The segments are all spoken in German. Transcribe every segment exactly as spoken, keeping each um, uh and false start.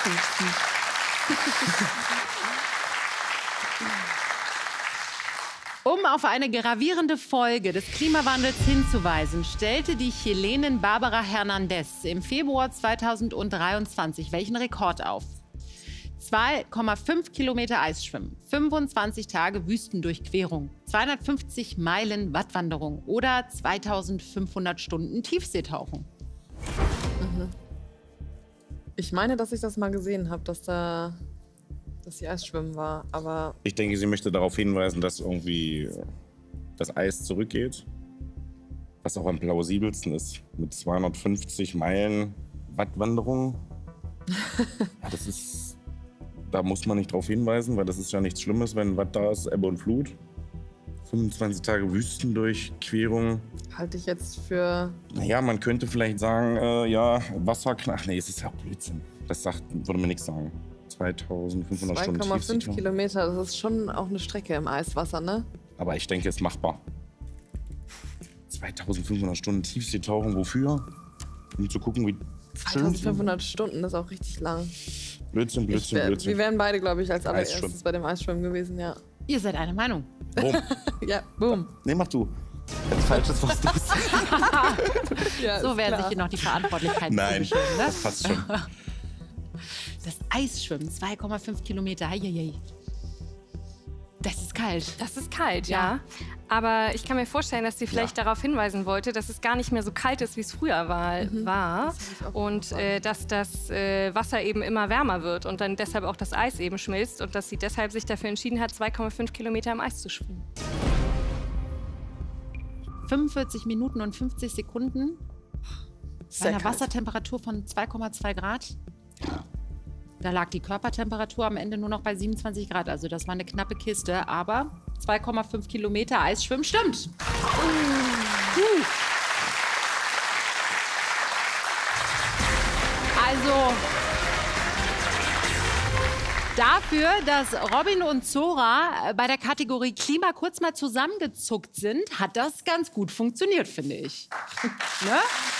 Um auf eine gravierende Folge des Klimawandels hinzuweisen, stellte die Chilenin Barbara Hernández im Februar zweitausenddreiundzwanzig welchen Rekord auf? zwei Komma fünf Kilometer Eisschwimmen, fünfundzwanzig Tage Wüstendurchquerung, zweihundertfünfzig Meilen Wattwanderung oder zweitausendfünfhundert Stunden Tiefseetauchen. Mhm. Ich meine, dass ich das mal gesehen habe, dass da dass die Eisschwimmen war, aber... Ich denke, sie möchte darauf hinweisen, dass irgendwie das Eis zurückgeht. Was auch am plausibelsten ist, mit zweihundertfünfzig Meilen Wattwanderung. Ja, das ist... Da muss man nicht drauf hinweisen, weil das ist ja nichts Schlimmes, wenn Watt da ist, Ebbe und Flut. fünfundzwanzig Tage Wüstendurchquerung. Halte ich jetzt für... Naja, man könnte vielleicht sagen, äh, ja, Wasserknall... Ach nee, es ist ja Blödsinn. Das sagt, würde mir nichts sagen. zweitausendfünfhundert Stunden zwei Komma fünf Kilometer, das ist schon auch eine Strecke im Eiswasser, ne? Aber ich denke, es ist machbar. zweitausendfünfhundert Stunden Tiefseetauchen, wofür? Um zu gucken, wie zweitausendfünfhundert Stunden, das ist auch richtig lang. Blödsinn, Blödsinn, wär, Blödsinn. Wir wären beide, glaube ich, als allererstes Eisschwimmen. bei dem Eisschwimmen gewesen, ja. Ihr seid einer Meinung. Boom. Ja, boom. Nee, mach du. Wenn es falsch ist, was du bist. Ja, so werden klar. sich hier noch die Verantwortlichkeiten Nein, zugeschoben, ne? das passt schon. Das Eisschwimmen, zwei Komma fünf Kilometer, heieiei. Das ist kalt. Das ist kalt, ja. Ja. Aber ich kann mir vorstellen, dass sie vielleicht Ja. darauf hinweisen wollte, dass es gar nicht mehr so kalt ist, wie es früher war. Mhm. war. Das hab ich auch Und verstanden. äh, dass das äh, Wasser eben immer wärmer wird und dann deshalb auch das Eis eben schmilzt und dass sie deshalb sich dafür entschieden hat, zwei Komma fünf Kilometer im Eis zu schwimmen. fünfundvierzig Minuten und fünfzig Sekunden bei einer Sehr kalt. Wassertemperatur von zwei Komma zwei Grad. Da lag die Körpertemperatur am Ende nur noch bei siebenundzwanzig Grad. Also das war eine knappe Kiste. Aber zwei Komma fünf Kilometer Eisschwimmen stimmt. Uh. Also dafür, dass Robin und Zora bei der Kategorie Klima kurz mal zusammengezuckt sind, hat das ganz gut funktioniert, finde ich. Ne?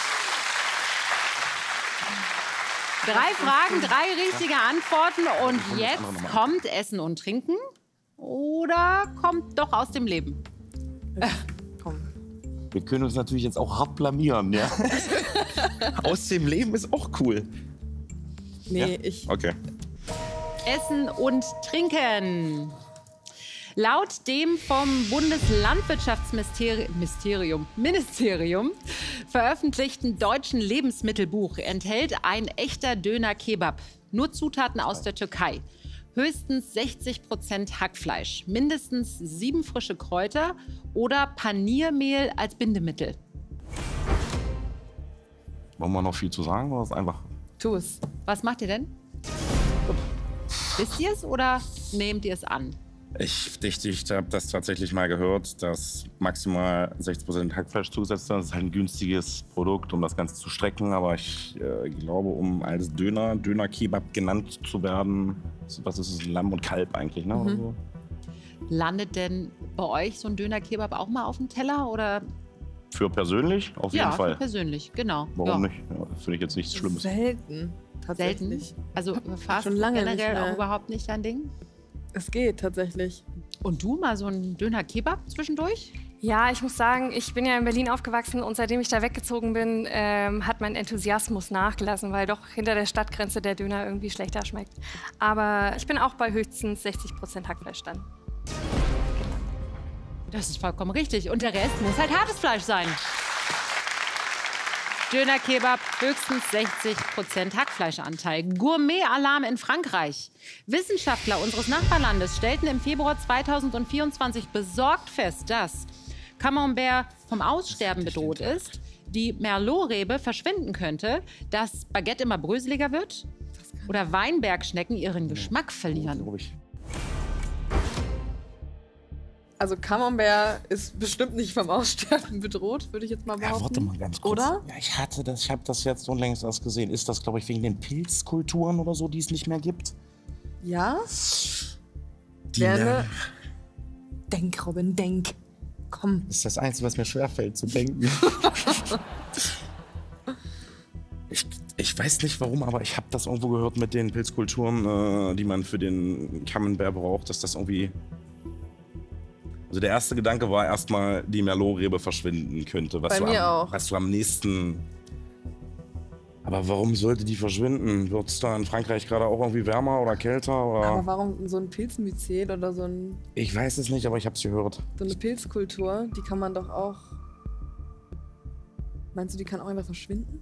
Drei Fragen, drei richtige Antworten und jetzt kommt Essen und Trinken oder kommt doch aus dem Leben? Komm. Wir können uns natürlich jetzt auch hart blamieren, ja. Aus dem Leben ist auch cool. Nee, Ja? ich... Okay. Essen und Trinken. Laut dem vom Bundeslandwirtschaftsministerium Mysterium, Ministerium veröffentlichten deutschen Lebensmittelbuch enthält ein echter Döner-Kebab nur Zutaten aus der Türkei. Höchstens sechzig Prozent Hackfleisch, mindestens sieben frische Kräuter oder Paniermehl als Bindemittel. Wollen wir noch viel zu sagen oder ist einfach... Tu es. Was macht ihr denn? Wisst ihr es oder nehmt ihr es an? Ich, ich, ich habe das tatsächlich mal gehört, dass maximal sechzig Prozent Hackfleisch zugesetzt wird. Das ist halt ein günstiges Produkt, um das Ganze zu strecken. Aber ich äh, glaube, um als Döner, Döner-Kebab genannt zu werden, was ist es, Lamm und Kalb eigentlich, ne? Mhm. Oder so? Landet denn bei euch so ein Döner-Kebab auch mal auf dem Teller? Oder? Für persönlich auf jeden Ja, Fall. für persönlich, genau. Warum ja. nicht? Ja, Finde ich jetzt nichts Schlimmes. Selten. Selten? Tatsächlich. Also fast Schon lange nicht generell mehr. auch überhaupt nicht dein Ding? Es geht tatsächlich. Und du mal so ein Döner-Kebab zwischendurch? Ja, ich muss sagen, ich bin ja in Berlin aufgewachsen und seitdem ich da weggezogen bin, ähm, hat mein Enthusiasmus nachgelassen, weil doch hinter der Stadtgrenze der Döner irgendwie schlechter schmeckt. Aber ich bin auch bei höchstens sechzig Prozent Hackfleisch dann. Das ist vollkommen richtig. Und der Rest muss halt hartes Fleisch sein. Döner-Kebab, höchstens sechzig Prozent Hackfleischanteil. Gourmet-Alarm in Frankreich. Wissenschaftler unseres Nachbarlandes stellten im Februar zweitausendvierundzwanzig besorgt fest, dass Camembert vom Aussterben bedroht ist, die Merlot-Rebe verschwinden könnte, dass Baguette immer bröseliger wird oder Weinbergschnecken ihren Geschmack verlieren. Glaube ich. Also Camembert ist bestimmt nicht vom Aussterben bedroht, würde ich jetzt mal behaupten. Ja, warte mal ganz kurz. Oder? Ja, ich hatte das, ich habe das jetzt unlängst erst gesehen. Ist das, glaube ich, wegen den Pilzkulturen oder so, die es nicht mehr gibt? Ja? Die Gerne. ne- Denk, Robin, denk. Komm. Das ist das Einzige, was mir schwerfällt zu denken. ich, ich Ich weiß nicht warum, aber ich habe das irgendwo gehört mit den Pilzkulturen, äh, die man für den Camembert braucht, dass das irgendwie... Also der erste Gedanke war erstmal, die Merlot-Rebe verschwinden könnte. Was Bei du mir am, auch. Was du am nächsten... Aber warum sollte die verschwinden? Wird es da in Frankreich gerade auch irgendwie wärmer oder kälter? Oder? Aber warum so ein Pilzmyzel oder so, ein, Ich weiß es nicht, aber ich habe es gehört. so eine Pilzkultur, die kann man doch auch... Meinst du, die kann auch einfach verschwinden?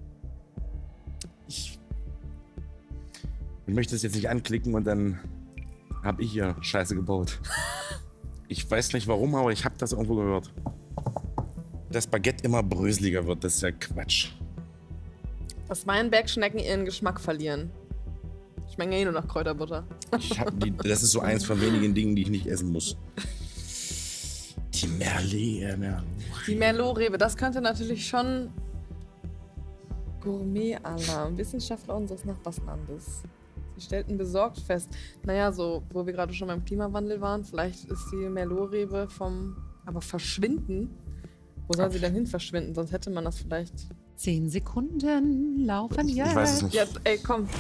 Ich, ich möchte es jetzt nicht anklicken und dann habe ich hier Scheiße gebaut. Ich weiß nicht warum, aber ich habe das irgendwo gehört. Das Baguette immer bröseliger wird, das ist ja Quatsch. Dass Weinbergschnecken ihren Geschmack verlieren. Schmecken ja eh nur nach Kräuterbutter. Ich hab die, das ist so eins von wenigen Dingen, die ich nicht essen muss. Die Merlet, äh, Merlot. Die Merlot-Rebe, das könnte natürlich schon Gourmet-Alarm. Wissenschaftler unseres Nachbarslandes. Sie stellten besorgt fest, naja, so, wo wir gerade schon beim Klimawandel waren, vielleicht ist die Merlot-Rebe vom, aber verschwinden? Wo soll sie denn hin verschwinden? Sonst hätte man das vielleicht... Zehn Sekunden laufen Ich jetzt. weiß es nicht. Ja, ey, komm.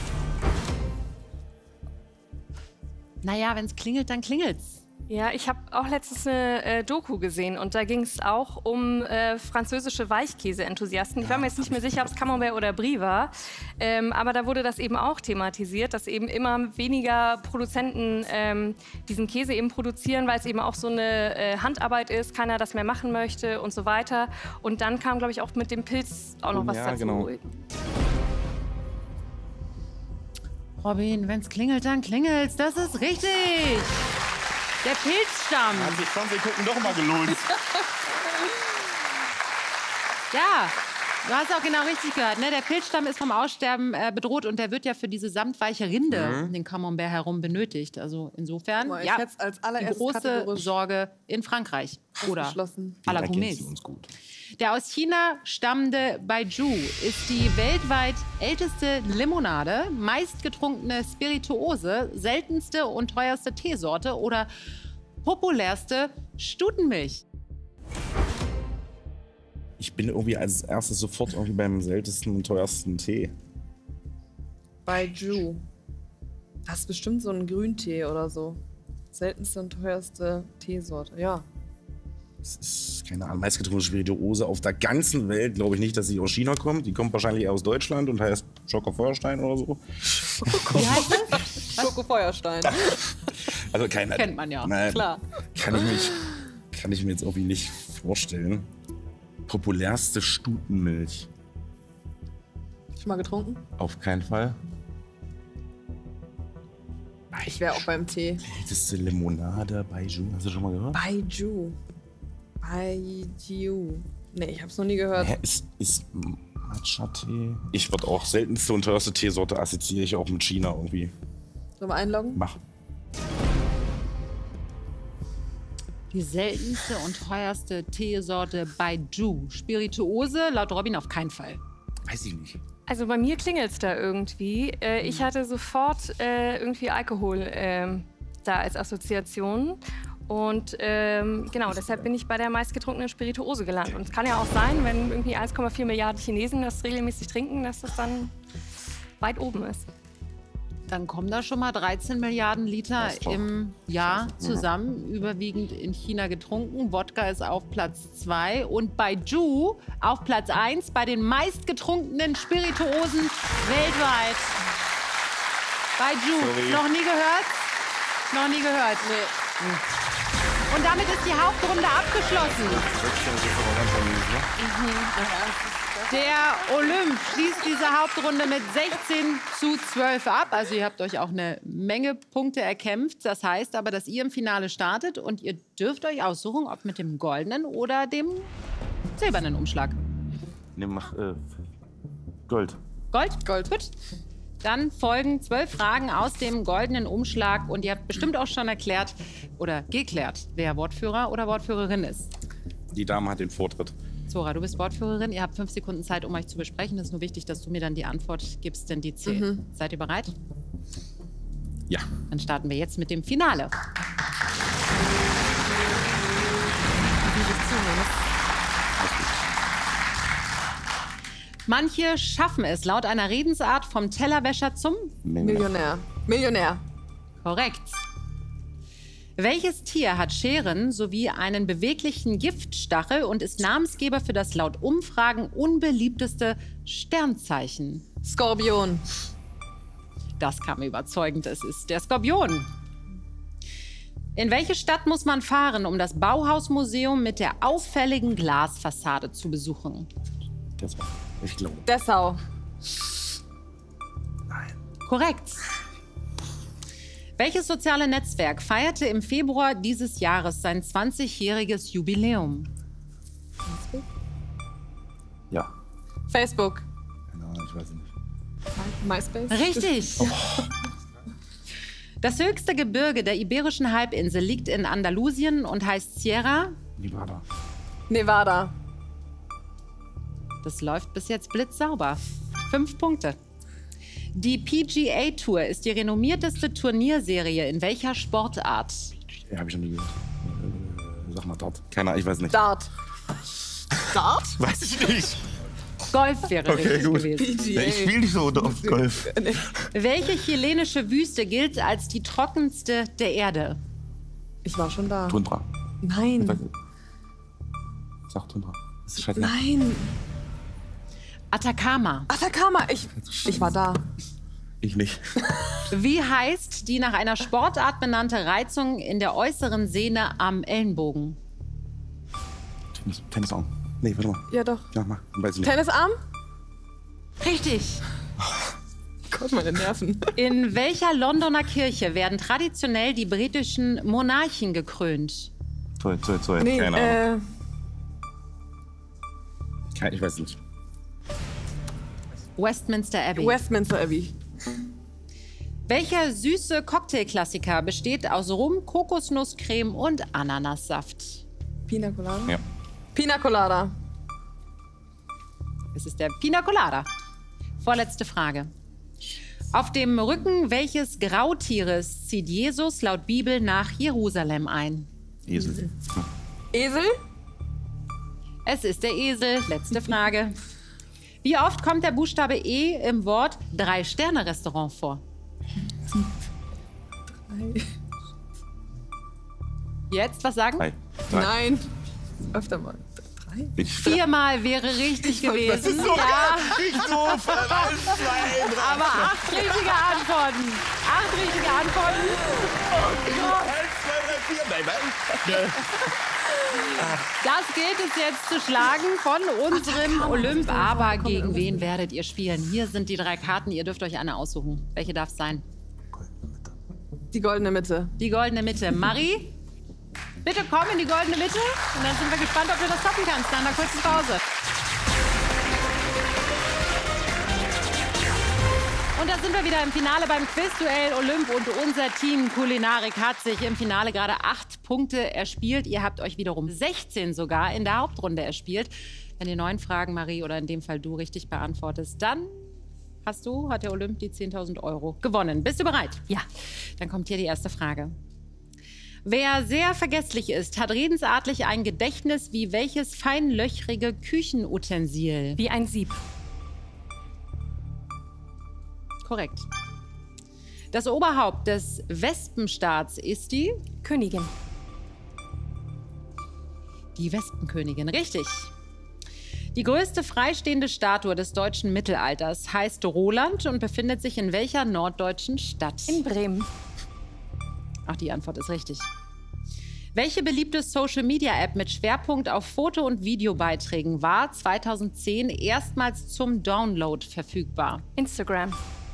Naja, wenn es klingelt, dann klingelt's. Ja, ich habe auch letztens eine äh, Doku gesehen und da ging es auch um äh, französische Weichkäse-Enthusiasten. Ich war mir jetzt nicht mehr sicher, ob es Camembert oder Brie war, ähm, aber da wurde das eben auch thematisiert, dass eben immer weniger Produzenten ähm, diesen Käse eben produzieren, weil es eben auch so eine äh, Handarbeit ist, keiner das mehr machen möchte und so weiter. Und dann kam, glaube ich, auch mit dem Pilz auch noch was Ja, dazu. genau. Robin, wenn's klingelt, dann klingelt's. Das ist richtig. Der Pilzstamm. Hat sich zwanzig Sekunden doch mal gelohnt. Ja, du hast auch genau richtig gehört. Ne? Der Pilzstamm ist vom Aussterben äh, bedroht und der wird ja für diese samtweiche Rinde Mhm. um den Camembert herum benötigt. Also insofern, Guck mal, ich ja, hätte es als die allererstes große kategorisch Sorge in Frankreich oder ausgeschlossen. à la Die Gourmets. ergänzen uns gut. Der aus China stammende Baijiu ist die weltweit älteste Limonade, meistgetrunkene Spirituose, seltenste und teuerste Teesorte oder populärste Stutenmilch. Ich bin irgendwie als erstes sofort irgendwie beim seltensten und teuersten Tee. Baijiu. Das ist bestimmt so ein Grüntee oder so. Seltenste und teuerste Teesorte, ja. Das ist, keine Ahnung, meistgetrunkene Spirituose auf der ganzen Welt. Glaube ich nicht, dass sie aus China kommt. Die kommt wahrscheinlich eher aus Deutschland und heißt Schoko Feuerstein oder so. Wie heißt das? Schokofeuerstein. Also keine Kennt man ja, Nein, klar. Kann ich, mich, kann ich mir jetzt irgendwie nicht vorstellen. Populärste Stutenmilch. Schon mal getrunken? Auf keinen Fall. Ich wäre auch beim Tee. Älteste Limonade, Baijiu. Hast du schon mal gehört? Baijiu. Baijiu. Nee, ich hab's noch nie gehört. Hä, ist, ist Matcha-Tee? Ich würde auch seltenste und teuerste Teesorte assoziiere ich auch mit China irgendwie. Sollen wir einloggen? Mach. Die seltenste und teuerste Teesorte Baijiu. Spirituose, laut Robin auf keinen Fall. Weiß ich nicht. Also bei mir klingelt es da irgendwie. Äh, ich hatte sofort äh, irgendwie Alkohol ähm, da als Assoziation. Und ähm, genau, deshalb bin ich bei der meistgetrunkenen Spirituose gelandet. Und es kann ja auch sein, wenn irgendwie eins Komma vier Milliarden Chinesen das regelmäßig trinken, dass das dann weit oben ist. Dann kommen da schon mal dreizehn Milliarden Liter Das ist doch im Jahr zusammen, überwiegend in China getrunken. Wodka ist auf Platz zwei und Baijiu auf Platz eins bei den meistgetrunkenen Spirituosen weltweit. Baijiu, Sorry. noch nie gehört? Noch nie gehört. Nee. Und damit ist die Hauptrunde abgeschlossen. Der Olymp schließt diese Hauptrunde mit sechzehn zu zwölf ab. Also ihr habt euch auch eine Menge Punkte erkämpft. Das heißt aber, dass ihr im Finale startet und ihr dürft euch aussuchen, ob mit dem goldenen oder dem silbernen Umschlag. Ne, mach äh, Gold. Gold? Gold. Gut. Dann folgen zwölf Fragen aus dem goldenen Umschlag. Und ihr habt bestimmt auch schon erklärt oder geklärt, wer Wortführer oder Wortführerin ist. Die Dame hat den Vortritt. Zora, du bist Wortführerin. Ihr habt fünf Sekunden Zeit, um euch zu besprechen. Es ist nur wichtig, dass du mir dann die Antwort gibst, denn die zählt. Mhm. Seid ihr bereit? Ja. Dann starten wir jetzt mit dem Finale. Manche schaffen es laut einer Redensart vom Tellerwäscher zum... Millionär. Millionär. Korrekt. Welches Tier hat Scheren sowie einen beweglichen Giftstachel und ist Namensgeber für das laut Umfragen unbeliebteste Sternzeichen? Skorpion. Das kam überzeugend. Es ist der Skorpion. In welche Stadt muss man fahren, um das Bauhausmuseum mit der auffälligen Glasfassade zu besuchen? Dessau. Ich glaube. Dessau. Nein. Korrekt. Welches soziale Netzwerk feierte im Februar dieses Jahres sein zwanzigjähriges Jubiläum? Facebook? Ja. Facebook. Keine Ahnung, ich weiß nicht. MySpace? Richtig. Oh. Das höchste Gebirge der Iberischen Halbinsel liegt in Andalusien und heißt Sierra Nevada. Nevada. Das läuft bis jetzt blitzsauber. Fünf Punkte. Die P G A Tour ist die renommierteste Turnierserie in welcher Sportart? Ja, habe ich schon nie gehört. Äh, sag mal dort. Keine Ahnung, ich weiß nicht. Dart. Dart? Weiß ich nicht. Golf wäre Okay, richtig gut. gewesen. Ja, ich spiele nicht so oft Golf. Welche chilenische Wüste gilt als die trockenste der Erde? Ich war schon da. Tundra. Nein. Sag Tundra. Das ist scheiße. Nein. Atacama. Atacama. Ich, ich war da. Ich nicht. Wie heißt die nach einer Sportart benannte Reizung in der äußeren Sehne am Ellenbogen? Tennis, Tennisarm. Nee, warte mal. Ja, doch. Ja, mal. Weiß ich nicht. Tennisarm? Richtig. Gott, meine Nerven. In welcher Londoner Kirche werden traditionell die britischen Monarchen gekrönt? Toll, toll, toll. Nee, Keine Ahnung. äh, Kein, ich weiß nicht. Westminster Abbey. Westminster Abbey. Welcher süße Cocktailklassiker besteht aus Rum, Kokosnusscreme und Ananassaft? Pina Colada? Ja. Pina Colada. Es ist der Pina Colada. Vorletzte Frage. Auf dem Rücken welches Grautieres zieht Jesus laut Bibel nach Jerusalem ein? Esel. Hm. Esel? Es ist der Esel. Letzte Frage. Wie oft kommt der Buchstabe E im Wort Drei-Sterne-Restaurant vor? Drei. Jetzt, was sagen? Drei. Drei. Nein. Öfter mal. Drei? Ich, Viermal wäre richtig gewesen. Das ist so ja, nicht doof. Eins, zwei, drei. aber acht richtige Antworten. Acht richtige Antworten. Eins, zwei, drei, vier. Nein, nein. Das gilt es jetzt zu schlagen von unserem Olymp. Aber gegen wen werdet ihr spielen? Hier sind die drei Karten. Ihr dürft euch eine aussuchen. Welche darf es sein? Die goldene Mitte. Die goldene Mitte. Marie, bitte komm in die goldene Mitte. Und dann sind wir gespannt, ob du das toppen kannst. Nach einer kurzen Pause. Und da sind wir wieder im Finale beim Quizduell Olymp. Und unser Team Kulinarik hat sich im Finale gerade acht Punkte erspielt. Ihr habt euch wiederum sechzehn sogar in der Hauptrunde erspielt. Wenn ihr neun Fragen, Marie, oder in dem Fall du richtig beantwortest, dann hast du, hat der Olymp die zehntausend Euro gewonnen. Bist du bereit? Ja. Dann kommt hier die erste Frage. Wer sehr vergesslich ist, hat redensartlich ein Gedächtnis wie welches feinlöchrige Küchenutensil? Wie ein Sieb. Korrekt. Das Oberhaupt des Wespenstaats ist die? Königin. Die Wespenkönigin, richtig. Die größte freistehende Statue des deutschen Mittelalters heißt Roland und befindet sich in welcher norddeutschen Stadt? In Bremen. Ach, die Antwort ist richtig. Welche beliebte Social-Media-App mit Schwerpunkt auf Foto- und Videobeiträgen war zweitausendzehn erstmals zum Download verfügbar? Instagram.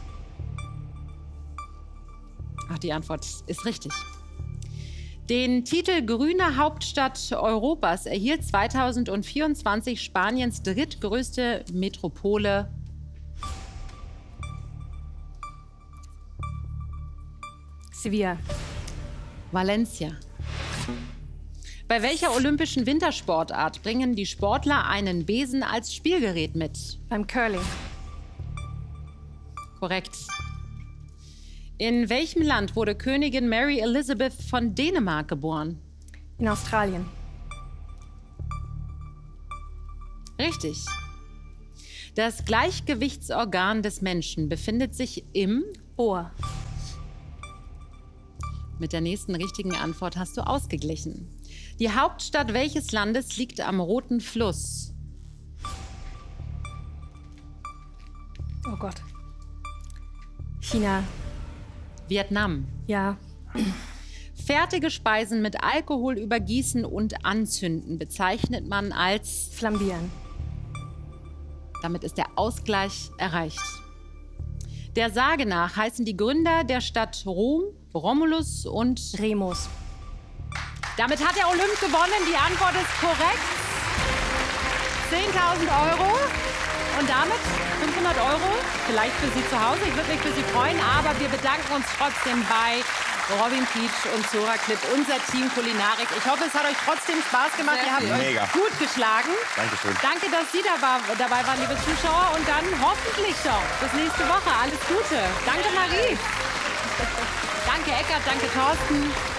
Ach, die Antwort ist richtig. Den Titel Grüne Hauptstadt Europas erhielt zweitausendvierundzwanzig Spaniens drittgrößte Metropole. Sevilla. Valencia. Bei welcher olympischen Wintersportart bringen die Sportler einen Besen als Spielgerät mit? Beim Curling. Korrekt. In welchem Land wurde Königin Mary Elizabeth von Dänemark geboren? In Australien. Richtig. Das Gleichgewichtsorgan des Menschen befindet sich im Ohr. Mit der nächsten richtigen Antwort hast du ausgeglichen. Die Hauptstadt welches Landes liegt am Roten Fluss? Oh Gott. China. Vietnam. Ja. Fertige Speisen mit Alkohol übergießen und anzünden bezeichnet man als... Flambieren. Damit ist der Ausgleich erreicht. Der Sage nach heißen die Gründer der Stadt Rom Romulus und... Remus. Damit hat der Olymp gewonnen. Die Antwort ist korrekt. zehntausend Euro. Und damit fünfhundert Euro, vielleicht für Sie zu Hause. Ich würde mich für Sie freuen, aber wir bedanken uns trotzdem bei Robin Pietsch und Zora Klipp, unser Team Kulinarik. Ich hoffe, es hat euch trotzdem Spaß gemacht. Sehr Ihr habt viel. euch Mega. gut geschlagen. Dankeschön. Danke, dass Sie dabei, dabei waren, liebe Zuschauer. Und dann hoffentlich doch bis nächste Woche. Alles Gute. Danke, Marie. Danke, Eckart. Danke, Thorsten.